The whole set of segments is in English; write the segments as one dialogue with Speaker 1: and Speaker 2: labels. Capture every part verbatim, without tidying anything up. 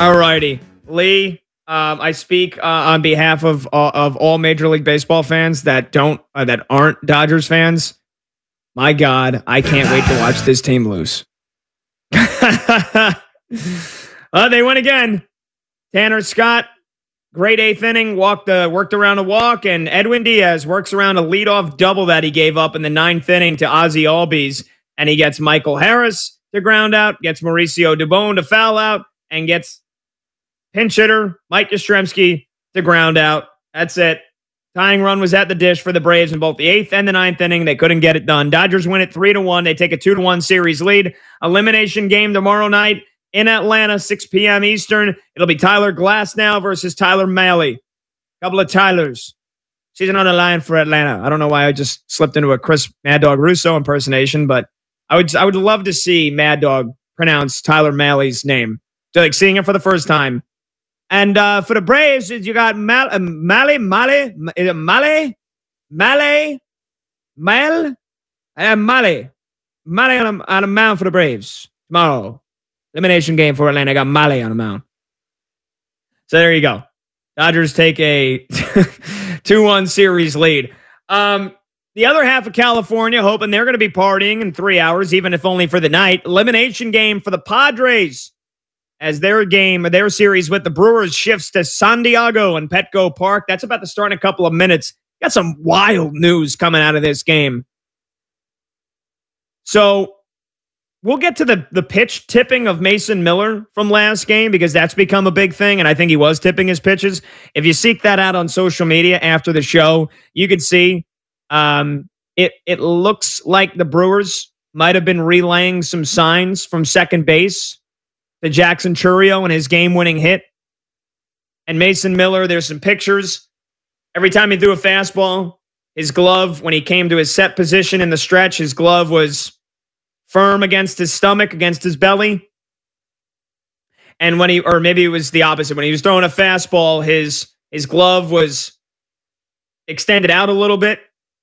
Speaker 1: All righty. Lee, um, I speak uh, on behalf of uh, of all Major League Baseball fans that don't uh, that aren't Dodgers fans. My God, I can't wait to watch this team lose. uh, they win again. Tanner Scott, great eighth inning, walked the worked around a walk, and Edwin Diaz works around a leadoff double that he gave up in the ninth inning to Ozzie Albies, and he gets Michael Harris to ground out, gets Mauricio Dubon to foul out, and gets pinch hitter Mike Yastrzemski to ground out. That's it. Tying run was at the dish for the Braves in both the eighth and the ninth inning. They couldn't get it done. Dodgers win it three to one. They take a two to one series lead. Elimination game tomorrow night in Atlanta, six p.m. Eastern. It'll be Tyler Glasnow versus Tyler Mahle. Couple of Tylers. Season on the line for Atlanta. I don't know why I just slipped into a Chris Mad Dog Russo impersonation, but I would I would love to see Mad Dog pronounce Tyler Mahle's name. So, like seeing it for the first time. And uh, for the Braves, you got Mal, uh, Mahle, Mahle, is it Mahle, Mahle, Mal, uh, Mahle, Mahle on a, on a mound for the Braves tomorrow. Elimination game for Atlanta. I got Mahle on the mound. So there you go. Dodgers take a two one series lead. Um, the other half of California hoping they're going to be partying in three hours, even if only for the night. Elimination game for the Padres as their game, their series with the Brewers shifts to San Diego and Petco Park. That's about to start in a couple of minutes. Got some wild news coming out of this game. So we'll get to the, the pitch tipping of Mason Miller from last game because that's become a big thing, and I think he was tipping his pitches. If you seek that out on social media after the show, you can see um, it, it looks like the Brewers might have been relaying some signs from second base to Jackson Chourio and his game-winning hit. And Mason Miller, there's some pictures. Every time he threw a fastball, his glove, when he came to his set position in the stretch, his glove was firm against his stomach, against his belly. And when he, or maybe it was the opposite, when he was throwing a fastball, his, his glove was extended out a little bit.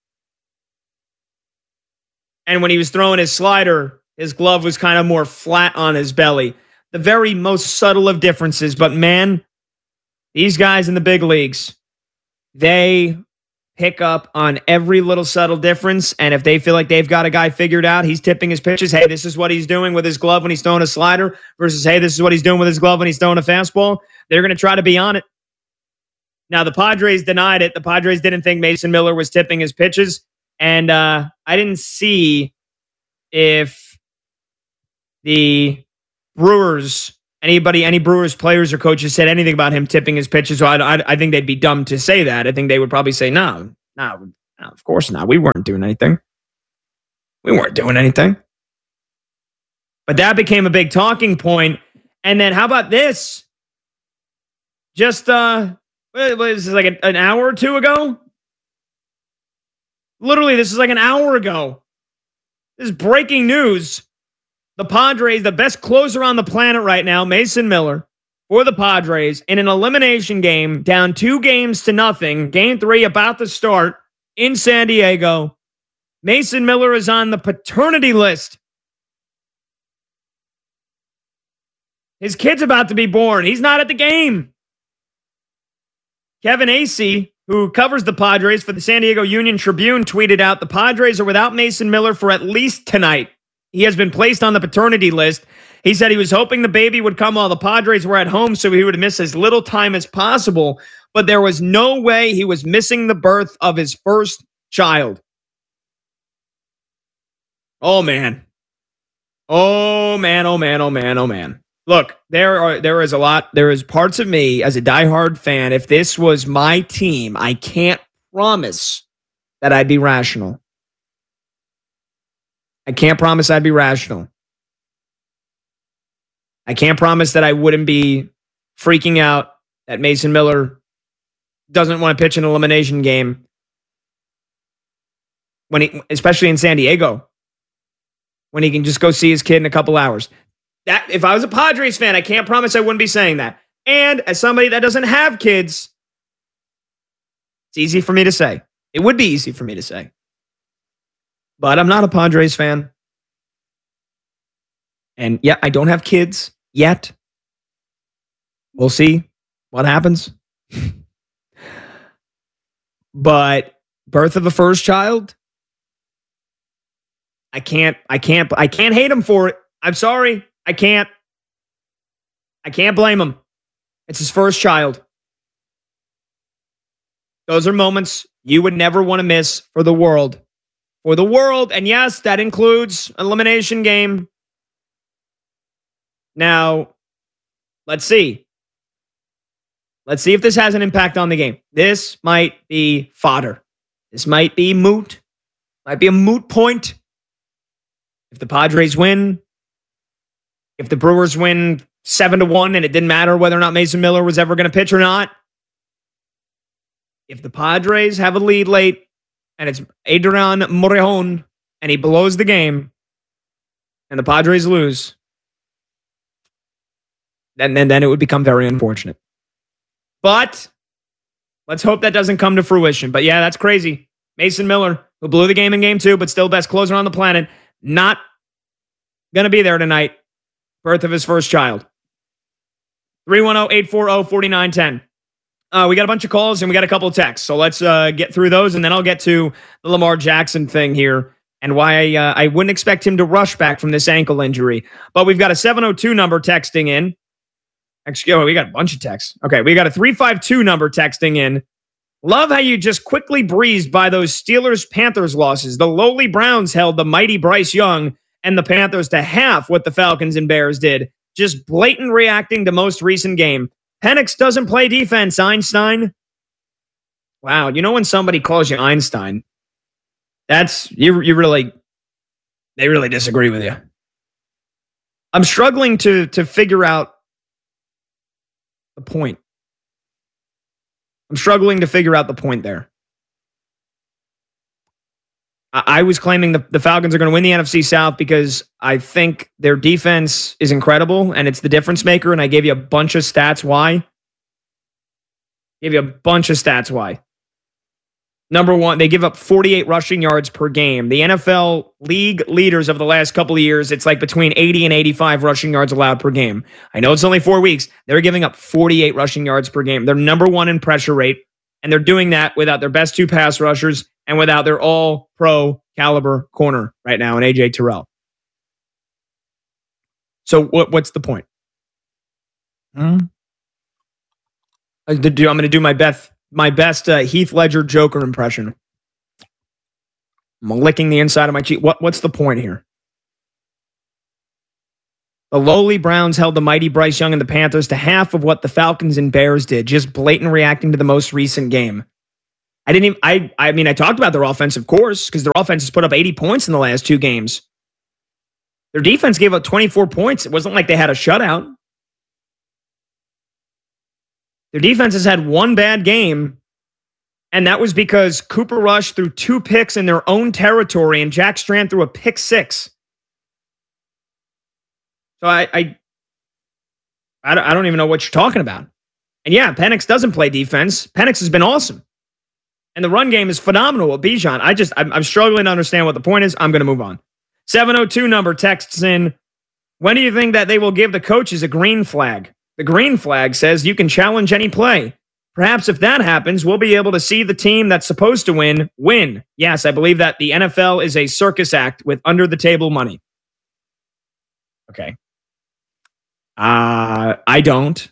Speaker 1: And when he was throwing his slider, his glove was kind of more flat on his belly. The very most subtle of differences. But man, these guys in the big leagues, they pick up on every little subtle difference. And if they feel like they've got a guy figured out, he's tipping his pitches. Hey, this is what he's doing with his glove when he's throwing a slider versus, hey, this is what he's doing with his glove when he's throwing a fastball. They're going to try to be on it. Now, the Padres denied it. The Padres didn't think Mason Miller was tipping his pitches. And uh, I didn't see if the Brewers, anybody, any Brewers players or coaches said anything about him tipping his pitches. So I, I, I think they'd be dumb to say that. I think they would probably say, no, no, no, of course not. We weren't doing anything. We weren't doing anything. But that became a big talking point. And then how about this? Just, uh, what was this, like an, an hour or two ago? Literally, this is like an hour ago. This is breaking news. The Padres, the best closer on the planet right now, Mason Miller, for the Padres, in an elimination game, down two games to nothing, game three about to start in San Diego. Mason Miller is on the paternity list. His kid's about to be born. He's not at the game. Kevin Acee, who covers the Padres for the San Diego Union Tribune, tweeted out, the Padres are without Mason Miller for at least tonight. He has been placed on the paternity list. He said he was hoping the baby would come while the Padres were at home so he would miss as little time as possible, but there was no way he was missing the birth of his first child. Oh, man. Oh, man, oh, man, oh, man, oh, man. Look, there are there is a lot, there is parts of me as a diehard fan, if this was my team, I can't promise that I'd be rational. I can't promise I'd be rational. I can't promise that I wouldn't be freaking out that Mason Miller doesn't want to pitch an elimination game, when he, especially in San Diego, when he can just go see his kid in a couple hours. That, if I was a Padres fan, I can't promise I wouldn't be saying that. And as somebody that doesn't have kids, it's easy for me to say. It would be easy for me to say. But I'm not a Padres fan. And yeah, I don't have kids yet. We'll see what happens. But birth of the first child, I can't, I can't, I can't hate him for it. I'm sorry. I can't. I can't blame him. It's his first child. Those are moments you would never want to miss for the world. For the world. And yes, that includes an elimination game. Now, let's see. Let's see if this has an impact on the game. This might be fodder. This might be moot. Might be a moot point. If the Padres win, if the Brewers win seven to one and it didn't matter whether or not Mason Miller was ever going to pitch or not, if the Padres have a lead late and it's Adrian Morejon and he blows the game and the Padres lose, then, then, then it would become very unfortunate. But let's hope that doesn't come to fruition. But yeah, that's crazy. Mason Miller, who blew the game in game two, but still best closer on the planet, not going to be there tonight. Birth of his first child. three one zero, eight four zero, four nine one zero. Uh, we got a bunch of calls and we got a couple of texts. So let's uh, get through those, and then I'll get to the Lamar Jackson thing here and why I, uh, I wouldn't expect him to rush back from this ankle injury. But we've got a seven oh two number texting in. Actually, oh, we got a bunch of texts. Okay, we got a three five two number texting in. Love how you just quickly breezed by those Steelers-Panthers losses. The lowly Browns held the mighty Bryce Young and the Panthers to half what the Falcons and Bears did. Just blatant reacting to most recent game. Penix doesn't play defense, Einstein. Wow, you know when somebody calls you Einstein, that's, you, you really, they really disagree with you. I'm struggling to, to figure out the point. I'm struggling to figure out the point there. I, I was claiming the, the Falcons are going to win the N F C South because I think their defense is incredible and it's the difference maker, and I gave you a bunch of stats why. Gave you a bunch of stats why. Number one, they give up forty-eight rushing yards per game. The N F L league leaders of the last couple of years, it's like between eighty and eighty-five rushing yards allowed per game. I know it's only four weeks. They're giving up forty-eight rushing yards per game. They're number one in pressure rate, and they're doing that without their best two pass rushers and without their all-pro caliber corner right now in A J Terrell. So what, what's the point? Hmm? I, I'm going to do my best my best uh, Heath Ledger Joker impression. I'm licking the inside of my cheek. What, what's the point here? The lowly Browns held the mighty Bryce Young and the Panthers to half of what the Falcons and Bears did, just blatant reacting to the most recent game. I didn't even, I, I mean, I talked about their offense, of course, because their offense has put up eighty points in the last two games. Their defense gave up twenty-four points. It wasn't like they had a shutout. Their defense has had one bad game, and that was because Cooper Rush threw two picks in their own territory, and Jack Strand threw a pick six. So I, I, I don't, I don't even know what you're talking about. And yeah, Penix doesn't play defense. Penix has been awesome, and the run game is phenomenal with Bijan. I just, I'm, I'm struggling to understand what the point is. I'm going to move on. seven oh two number texts in. When do you think that they will give the coaches a green flag? The green flag says you can challenge any play. Perhaps if that happens, we'll be able to see the team that's supposed to win, win. Yes, I believe that the N F L is a circus act with under-the-table money. Okay. Uh, I don't.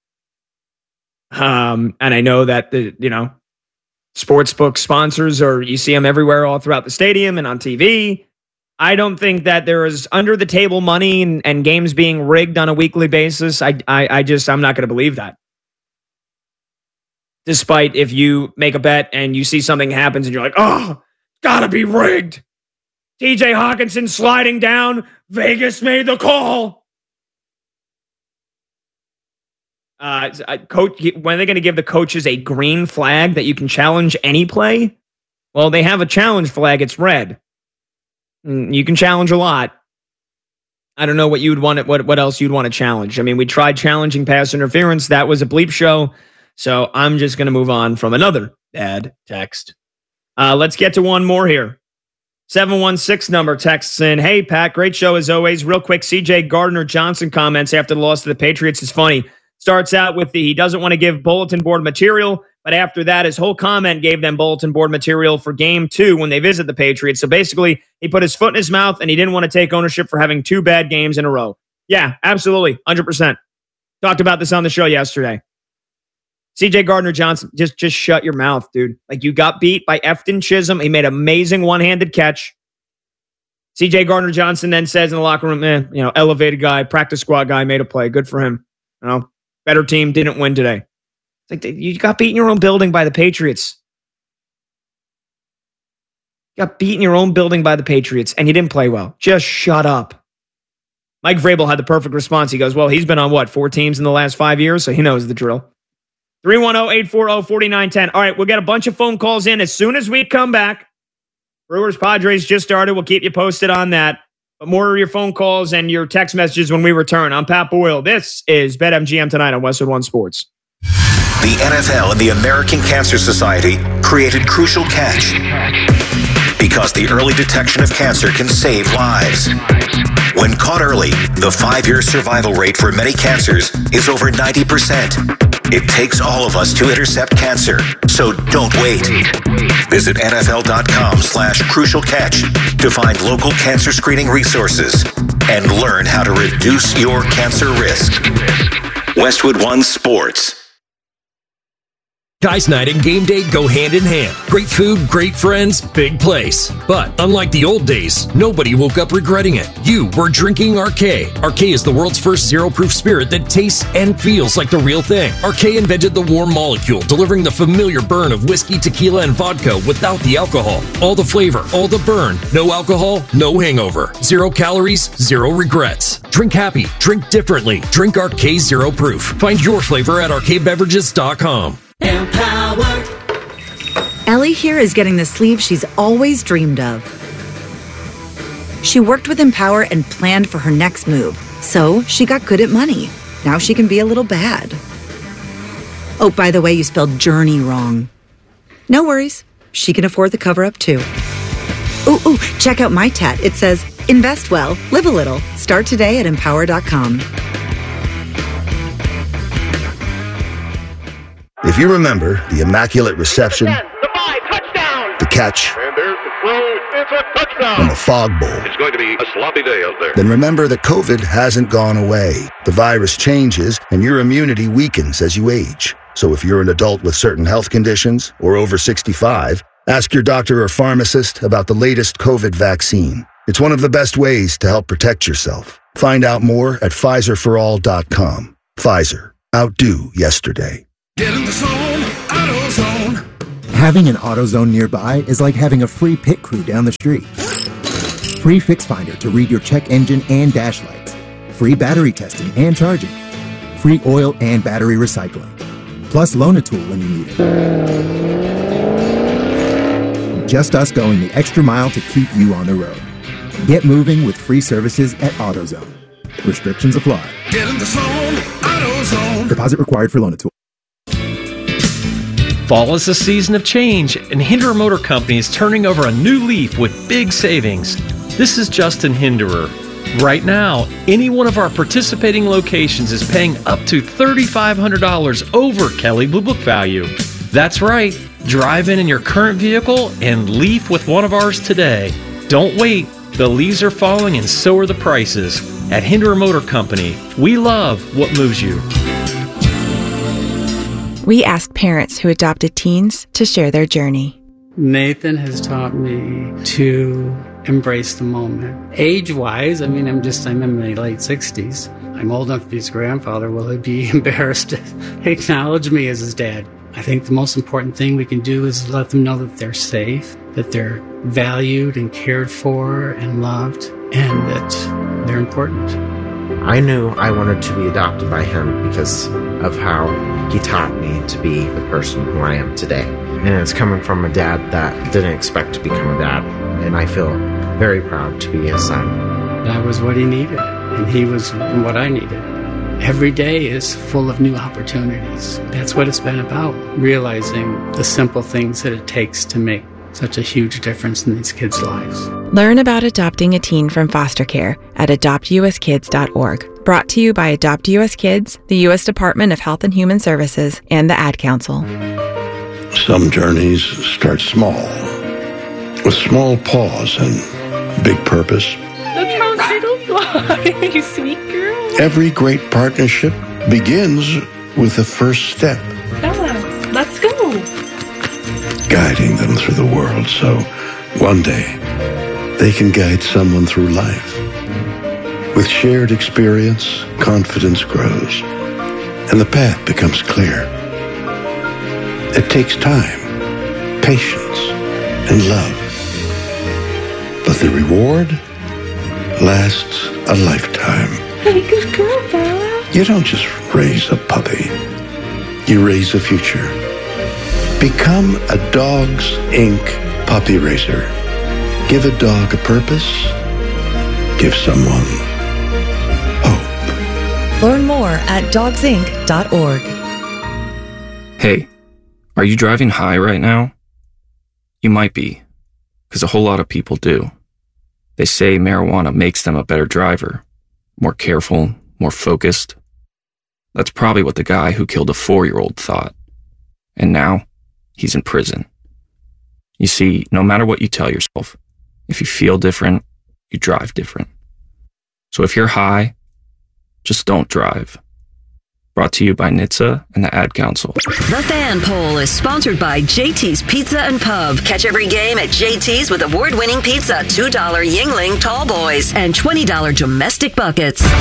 Speaker 1: Um, and I know that the, you know, sportsbook sponsors, or you see them everywhere all throughout the stadium and on T V. I don't think that there is under the table money and, and games being rigged on a weekly basis. I, I, I just, I'm not going to believe that. Despite if you make a bet and you see something happens and you're like, oh, gotta be rigged. T J Hawkinson sliding down. Vegas made the call. Uh, coach, when are they going to give the coaches a green flag that you can challenge any play? Well, they have a challenge flag. It's red. You can challenge a lot. I don't know what you'd want. What what else you'd want to challenge? I mean, we tried challenging pass interference. That was a bleep show. So I'm just going to move on from another bad text. Uh, let's get to one more here. seven one six number texts in. Hey, Pat, great show as always. Real quick, C J Gardner Johnson comments after the loss to the Patriots is funny. starts out with the he doesn't want to give bulletin board material, but after that, his whole comment gave them bulletin board material for game two when they visit the Patriots. So basically, he put his foot in his mouth and he didn't want to take ownership for having two bad games in a row. Yeah, absolutely. one hundred percent. Talked about this on the show yesterday. C J Gardner-Johnson, just, just shut your mouth, dude. Like, you got beat by Efton Chisholm. He made an amazing one-handed catch. C J Gardner-Johnson then says in the locker room, eh, you know, elevated guy, practice squad guy, made a play. Good for him. You know, better team, didn't win today. It's like, you got beat in your own building by the Patriots. You got beat in your own building by the Patriots, and you didn't play well. Just shut up. Mike Vrabel had the perfect response. He goes, well, he's been on, what, four teams in the last five years, so he knows the drill. three one zero, eight four zero, four nine one zero. All right, we'll get a bunch of phone calls in as soon as we come back. Brewers Padres just started. We'll keep you posted on that. But more of your phone calls and your text messages when we return. I'm Pat Boyle. This is BetMGM Tonight on Westwood One Sports.
Speaker 2: The N F L and the American Cancer Society created Crucial Catch because the early detection of cancer can save lives. When caught early, the five-year survival rate for many cancers is over ninety percent. It takes all of us to intercept cancer, so don't wait. Visit nfl.com slash crucial catch to find local cancer screening resources and learn how to reduce your cancer risk. Westwood One Sports.
Speaker 3: Guys night and game day go hand in hand. Great food, great friends, big place. But unlike the old days, nobody woke up regretting it. You were drinking Arcade. Arcade is the world's first zero-proof spirit that tastes and feels like the real thing. Arcade invented the warm molecule, delivering the familiar burn of whiskey, tequila, and vodka without the alcohol. All the flavor, all the burn. No alcohol, no hangover. Zero calories, zero regrets. Drink happy, drink differently. Drink Arcade Zero Proof. Find your flavor at arcade beverages dot com.
Speaker 4: Empowered. Ellie here is getting the sleeve she's always dreamed of. She worked with Empower and planned for her next move, so she got good at money. Now she can be a little bad. Oh, by the way, you spelled journey wrong. No worries. She can afford the cover-up too. Ooh, ooh, check out my tat. It says, invest well, live a little. Start today at empower dot com.
Speaker 5: If you remember the Immaculate Reception,
Speaker 6: the five, touchdown,
Speaker 5: the catch,
Speaker 6: and there's the throw, it's a touchdown,
Speaker 5: and the Fog Bowl,
Speaker 6: it's going to be a sloppy day out there.
Speaker 5: Then remember that COVID hasn't gone away. The virus changes, and your immunity weakens as you age. So if you're an adult with certain health conditions or over sixty-five, ask your doctor or pharmacist about the latest COVID vaccine. It's one of the best ways to help protect yourself. Find out more at Pfizer for all dot com. Pfizer. Outdo yesterday.
Speaker 7: Get in the zone, AutoZone.
Speaker 8: Having an AutoZone nearby is like having a free pit crew down the street. Free Fix Finder to read your check engine and dash lights. Free battery testing and charging. Free oil and battery recycling. Plus loan a tool when you need it. Just us going the extra mile to keep you on the road. Get moving with free services at AutoZone. Restrictions apply.
Speaker 7: Get in the zone, AutoZone.
Speaker 8: Deposit required for loan a tool.
Speaker 9: Fall is a season of change, and Hinderer Motor Company is turning over a new leaf with big savings. This is Justin Hinderer. Right now, any one of our participating locations is paying up to three thousand five hundred dollars over Kelley Blue Book value. That's right. Drive in in your current vehicle and leaf with one of ours today. Don't wait. The leaves are falling and so are the prices. At Hinderer Motor Company, we love what moves you.
Speaker 10: We asked parents who adopted teens to share their journey.
Speaker 11: Nathan has taught me to embrace the moment. Age-wise, I mean, I'm just, I'm in my late sixties. I'm old enough to be his grandfather. Will he be embarrassed to acknowledge me as his dad? I think the most important thing we can do is let them know that they're safe, that they're valued and cared for and loved, and that they're important.
Speaker 12: I knew I wanted to be adopted by him because of how he taught me to be the person who I am today. And it's coming from a dad that didn't expect to become a dad. And I feel very proud to be his son.
Speaker 11: That was what he needed, and he was what I needed. Every day is full of new opportunities. That's what it's been about, realizing the simple things that it takes to make such a huge difference in these kids' lives.
Speaker 10: Learn about adopting a teen from foster care at adopt u s kids dot org Brought to you by Adopt U S Kids, the U S Department of Health and Human Services, and the Ad Council.
Speaker 13: Some journeys start small, with small pause and big purpose.
Speaker 14: Look how little you are, you sweet girl.
Speaker 13: Every great partnership begins with the first step.
Speaker 14: Bella, let's go.
Speaker 13: Guiding them through the world so one day they can guide someone through life. With shared experience, confidence grows, and the path becomes clear. It takes time, patience, and love. But the reward lasts a lifetime.
Speaker 14: Hey, good girl, Bella.
Speaker 13: You don't just raise a puppy. You raise a future. Become a Dogs Incorporated puppy raiser. Give a dog a purpose. Give someone hope.
Speaker 15: Learn more at dogs inc dot org.
Speaker 16: Hey, are you driving high right now? You might be, because a whole lot of people do. They say marijuana makes them a better driver, more careful, more focused. That's probably what the guy who killed a four-year-old thought. And now, he's in prison. You see, no matter what you tell yourself, if you feel different, you drive different. So if you're high, just don't drive. Brought to you by N H T S A and the Ad Council.
Speaker 17: The Fan Poll is sponsored by J T's Pizza and Pub. Catch every game at J T's with award-winning pizza, two dollar Yingling Tall Boys, and twenty dollar domestic buckets.